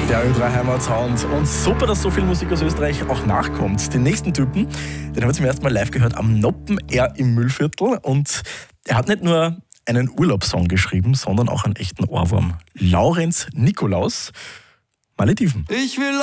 Der Ö3 Heimatsound. Und super, dass so viel Musik aus Österreich auch nachkommt. Den nächsten Typen, den habe ich zum ersten Mal live gehört am Noppen Air im Müllviertel. Und er hat nicht nur einen Urlaubssong geschrieben, sondern auch einen echten Ohrwurm. Laurenz Nikolaus, Malediven. Ich will